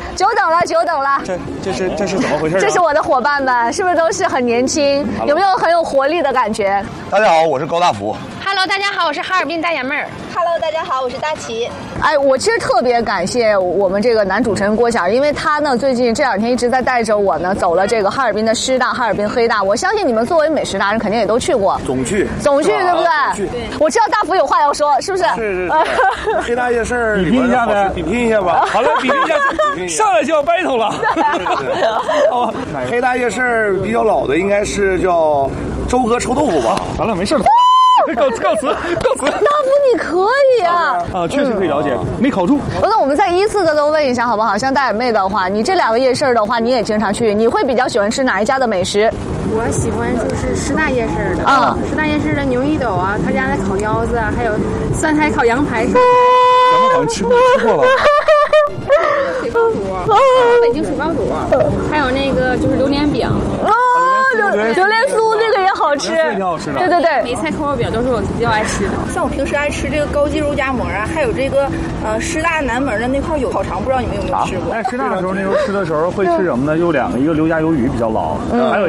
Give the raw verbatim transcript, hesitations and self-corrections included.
久等了，久等了。 这这是这是怎么回事、啊？ 这是我的伙伴们，是不是都是很年轻？有没有很有活力的感觉？ 大家好，我是高大福。 Hello， 大家好，我是哈尔滨大爷妹儿。 Hello， 大家好，我是大齐。 哎，我其实特别感谢我们这个男主持人郭晓，因为他呢最近这两天一直在带着我呢走了这个哈尔滨的师大、哈尔滨黑大。我相信你们作为美食达人，肯定也都去过。 总去， 总去，对不对？ 对。 我知道大福有话要说，是不是？ 是是是。黑大夜市，比拼一下呗，比拼一下吧。好了，比拼一下，比拼一下。上来就要 battle 了。对对对。哦，黑大夜市比较老的应该是叫周哥臭豆腐吧？完了，没事了。告告辞，告辞。 大福，你可以啊！ 啊，确实可以了解，没考住。 那我们再依次的都问一下好不好？像大眼妹的话，你这两个夜市的话，你也经常去，你会比较喜欢吃哪一家的美食？ 我喜欢就是师大夜市的啊， 师大夜市的牛一斗啊，他家的烤腰子啊，还有酸菜烤羊排。 咱们好像吃过吃过了。 水爆肚，北京水爆肚，还有那个就是榴莲饼。 哦，榴榴莲酥那个也好吃， 挺好吃的。 对对对， 梅菜扣肉饼都是我比较爱吃的。 像我平时爱吃这个高级肉夹馍啊，还有这个呃师大南门的那块有烤肠，不知道你们有没有吃过？ 哎，师大的时候那时候吃的时候会吃什么呢？有两个，一个刘家鱿鱼比较老，还有。